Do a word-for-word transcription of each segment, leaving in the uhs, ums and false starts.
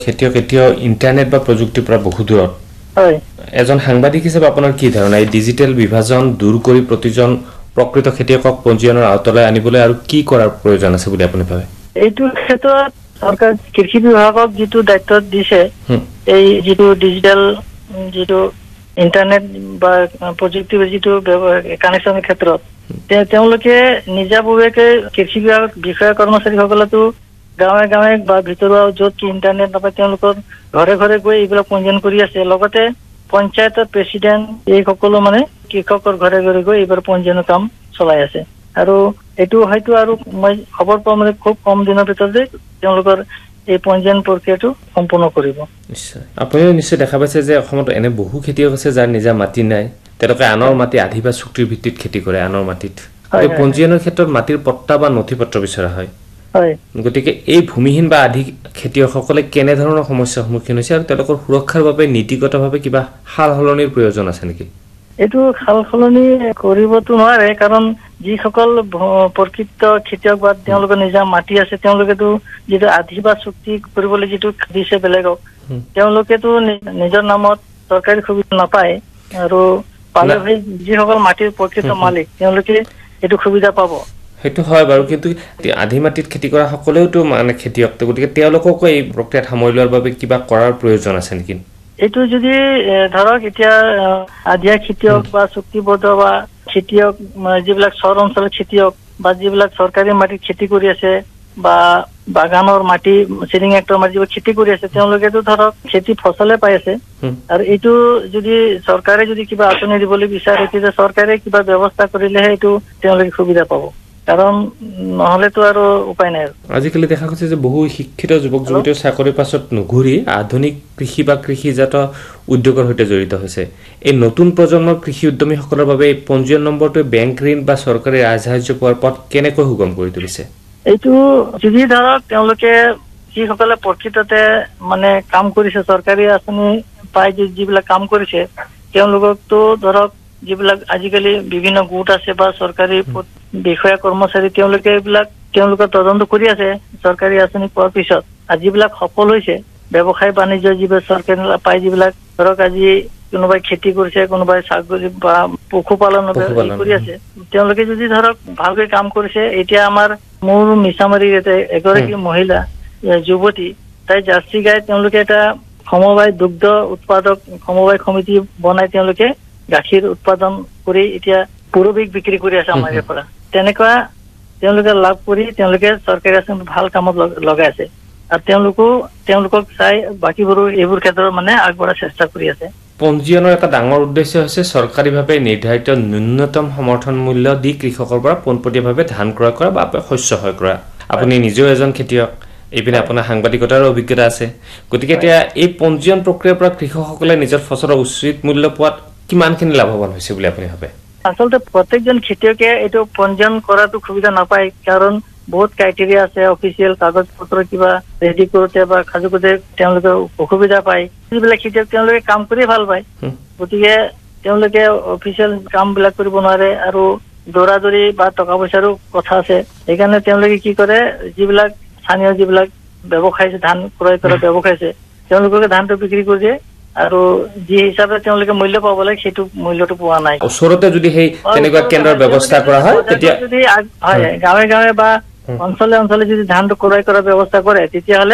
খেতিয়ক এতিয়াও ইন্টাৰনেট বা প্ৰযুক্তিৰ পৰা বহু দূৰত হয় এজন সাংবাদিক হিচাপে আপোনাৰ কি ধাৰণা এই ডিজিটেল বিভাজন দূৰ কৰি প্ৰতিজন প্ৰকৃত খেতিয়কক পঞ্জীয়নৰ আওতালৈ আনিবলৈ আৰু কি কৰাৰ প্ৰয়োজন আছে বুলি আপুনি ভাবে এইটো ক্ষেত্ৰত সরকার কৃষি বিভাগক যেটো দায়িত্ব দিছে এই যেটো ডিজিটাল যেটো ইন্টারনেট বা প্রযুক্তি যেটো কানেকশনের ক্ষেত্ৰত তেওঁলোকে নিজাবুৱেকে কৃষি বিভাগ বিষয় কৰ্মচাৰীসকলতো গাঁৱে গাঁৱে বা ভিতৰুৱা য'ত কি ইন্টাৰনেট নাপায় তেওঁলোকৰ ঘৰে ঘৰে গৈ এইবিলাক পঞ্জীয়ন কৰি আছে লগতে পঞ্চায়তৰ প্ৰেসিডেন্ট এই সকলো মানে কৃষকৰ ঘৰে ঘৰে গৈ এইবাৰ পঞ্জীয়নৰ কাম চলাই আছে আৰু এটো হয়তো আৰু মই খবৰ পাম মানে খুব কম দিনৰ ভিতৰতে তেওঁলোকৰ এই পঞ্জীয়ন প্ৰক্ৰিয়াটো সম্পূৰ্ণ কৰিব নিশ্চয় আপুনি নিশ্চয় দেখা পাইছে যে অসমত এনে বহু খেতিয়ক আছে যাৰ নিজা মাটি নাই তেওঁলোকে আনৰ মাটি আধি বা চুক্তিৰ ভিত্তিত খেতি কৰে আনৰ মাটিত এই পঞ্জীয়নৰ ক্ষেত্ৰত মাটিৰ পট্টা বা নথিপত্ৰ বিচৰা হয় হয় গতিকে এই ভূমিহীন বা আধি খেতিয়কসকলে কেনে ধৰণৰ সমস্যাৰ সন্মুখীন হৈছে আৰু তেওঁলোকৰ সুৰক্ষাৰ বাবে নীতিগতভাৱে কিবা হাল হলনিৰ প্ৰয়োজন আছে নেকি এটো হাল হলনি কৰিবতো নোৱাৰে কাৰণ যিসকল প্ৰকৃত খেতিয়ক বা তেওঁলোকৰ নিজা মাটি আছে তেওঁলোকেতো যেটো আধি বা চুক্তি কৰিবলৈ যেটো দিছে বেলেগক তেওঁলোকেতো নিজৰ নামত চৰকাৰী সুবিধা নাপায় আৰু পালে যিসকল মাটিৰ প্ৰকৃত মালিক তেওঁলোকে এটো সুবিধা পাব হেতু হয় বাৰু কিন্তু আধি মাটিত খেতি কৰা সকলেওতো মানে খেতিয়ক গতিকে তেওঁলোককো এই প্ৰক্ৰিয়াত সামৰি লোৱাৰ বাবে কিবা কৰাৰ প্ৰয়োজন আছে নেকি এটো যদি ধৰক এতিয়া আধিয়া খেতিয়ক বা চুক্তিবদ্ধ বা খেতিয়ক যিবিলাক চৰ অঞ্চলৰ খেতিয়ক বা যিবিলাক চৰকাৰী মাটি খেতি কৰি আছে বা বাগানৰ মাটি চিলিং হেক্টৰ মাটি খেতি কৰি আছে তেওঁলোকেতো ধৰক খেতি ফচলে পাই আছে আৰু এটো যদি চৰকাৰে যদি কিবা আঁচনি দিবলৈ বিচাৰে তেতিয়া চৰকাৰে কিবা ব্যৱস্থা কৰিলেহে এটো তেওঁলোকে সুবিধা পাব কাৰণ নহলেতো আৰু উপায় নাই আজিকালি দেখা গৈছে যে বহু শিক্ষিত যুৱক যুৱতীয়ে চাকৰিৰ পাছত নুঘূৰি আধুনিক কৃষি বা কৃষিজাত উদ্যোগৰ সৈতে জড়িত হৈছে এই নতুন প্ৰজন্মৰ কৃষি উদ্যমীসকলৰ বাবে এই পঞ্জীয়ন নম্বৰটোৱে বেংক ঋণ বা চৰকাৰী ৰাজসাহায্য পোৱাৰ পথ কেনেকৈ সুগম কৰি তুলিছে এইটো যদি ধৰক তেওঁলোকে যিসকলে প্ৰকৃততে মানে কাম কৰিছে চৰকাৰী আঁচনি পাই যিবিলাক কাম কৰিছে তেওঁলোককতো ধৰক যিবিলাক আজিকালি বিভিন্ন গোট আছে বা চৰকাৰী বিষয়া কৰ্মচাৰী তেওঁলোকে এইবিলাক তেওঁলোকৰ তদন্ত কৰি আছে চৰকাৰী আঁচনি পোৱাৰ পিছত আৰু যিবিলাক সফল হৈছে ব্যৱসায় বাণিজ্য যিবিলাক চৰকাৰী পাই যিবিলাক ধৰক আজি কোনোবাই খেতি কৰিছে কোনোবাই ছাগলী বা পশুপালন কৰি আছে তেওঁলোকে যদি ধৰক ভালকৈ কাম কৰিছে এতিয়া আমাৰ মোৰ মিছামাৰীৰ এগৰাকী মহিলা যুৱতী তাই জাৰ্চি গাই তেওঁলোকে এটা সমবায় দুগ্ধ উৎপাদক সমবায় সমিতি বনাই তেওঁলোকে গাখীৰ উৎপাদন কৰি এতিয়া পুৰবিক বিক্ৰী কৰি আছে আমাৰ ইয়াৰ পৰা তেনেকুৱা তেওঁলোকে লাভ কৰি তেওঁলোকে চৰকাৰী আঁচনি ভাল কামত লগাই আছে আৰু তেওঁলোকো তেওঁলোকক চাই বাকীবোৰো এইবোৰ ক্ষেত্ৰত মানে আগবঢ়াৰ চেষ্টা কৰি আছে পঞ্জীয়নৰ এটা ডাঙৰ উদ্দেশ্য হৈছে চৰকাৰীভাৱে নিৰ্ধাৰিত ন্যূনতম সমৰ্থন মূল্য দি কৃষকৰ পৰা পোনপটীয়াভাৱে ধান ক্ৰয় কৰা বা শস্য ক্ৰয় কৰা আপুনি নিজেও এজন খেতিয়ক এইপিনে আপোনাৰ সাংবাদিকতাৰ অভিজ্ঞতা আছে গতিকে এতিয়া এই পঞ্জীয়ন প্ৰক্ৰিয়াৰ পৰা কৃষকসকলে নিজৰ ফচলৰ উচিত মূল্য পোৱাত কিমানখিনি লাভৱান হৈছে বুলি আপুনি ভাবে আচলতে প্ৰত্যেকজন খেতিয়কে এইটো পঞ্জীয়ন কৰাটো সুবিধা নাপায় কাৰণ বহুত ক্ৰাইটেৰিয়া আছে অফিচিয়েল কাগজ পত্ৰ কিবা ৰেডি কৰোতে বা খাজুকতে তেওঁলোকে অসুবিধা পায় যিবিলাক খেতিয়ক তেওঁলোকে কাম কৰি ভাল পায় গতিকে তেওঁলোকে অফিচিয়েল কাম বিলাক কৰিব নোৱাৰে আৰু দৌৰাদৌৰি বা টকা পইচাৰো কথা আছে সেইকাৰণে তেওঁলোকে কি কৰে যিবিলাক স্থানীয় যিবিলাক ব্যৱসায় ধান ক্ৰয় কৰা ব্যৱসায় আছে তেওঁলোকে ধানটো বিক্ৰী কৰি দিয়ে আৰু যি হিচাপে তেওঁলোকে মূল্য পাব লাগে সেইটো মূল্যটো পোৱা নাই ওচৰতে যদি সেই তেনেকুৱা কেন্দ্ৰৰ ব্যৱস্থা কৰা হয় তেতিয়া যদি হয় গাঁৱে গাঁৱে বা অঞ্চলে অঞ্চলে যদি ধানটো ক্ৰয় কৰাৰ ব্যৱস্থা কৰে তেতিয়াহ'লে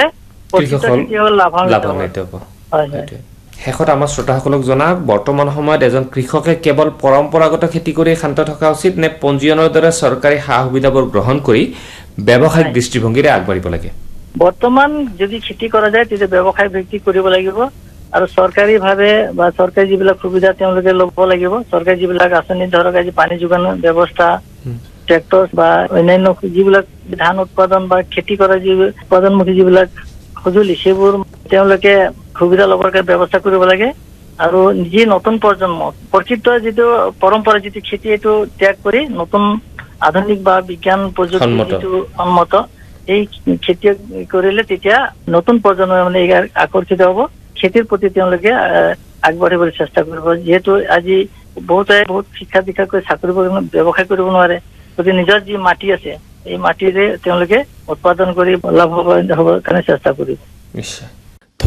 লাভান্বিত হ'ব শেষত আমাৰ শ্ৰোতাসকলক জনাওক বৰ্তমান সময়ত এজন কৃষকে কেৱল পৰম্পৰাগত খেতি কৰি শান্ত থকা উচিত নে পঞ্জীয়নৰ দৰে চৰকাৰী সা সুবিধাবোৰ গ্ৰহণ কৰি ব্যৱসায়িক দৃষ্টিভংগীৰে আগবাঢ়িব লাগে বৰ্তমান যদি খেতি কৰা যায় তেতিয়া ব্যৱসায় ভিত্তিক কৰিব লাগিব আৰু চৰকাৰী ভাৱে বা চৰকাৰী যিবিলাক সুবিধা তেওঁলোকে ল'ব লাগিব চৰকাৰী যিবিলাক আঁচনি ধৰক আজি পানী যোগানৰ ব্যৱস্থা ট্ৰেক্টৰ বা অন্যান্য যিবিলাক ধান উৎপাদন বা খেতি কৰা যি উৎপাদনমুখী যিবিলাক সঁজুলি সেইবোৰ তেওঁলোকে সুবিধা ল'বৰ কাৰণে ব্যৱস্থা কৰিব লাগে আৰু যি নতুন প্ৰজন্ম প্ৰকৃত যিটো পৰম্পৰা যিটো খেতি এইটো ত্যাগ কৰি নতুন আধুনিক বা বিজ্ঞান প্ৰযুক্তি যিটো সন্মত এই খেতি কৰিলে তেতিয়া নতুন প্ৰজন্ম মানে আকৰ্ষিত হ'ব খেতিৰ প্ৰতি তেওঁলোকে আগবাঢ়িবলৈ চেষ্টা কৰিব যিহেতু আজি বহুতে বহুত শিক্ষা দীক্ষা কৰি চাকৰি ব্যৱসায় কৰিব নোৱাৰে গতিকে নিজৰ যি মাটি আছে এই মাটিৰে তেওঁলোকে উৎপাদন কৰি লাভৱান হ'বৰ কাৰণে চেষ্টা কৰিব নিশ্চয়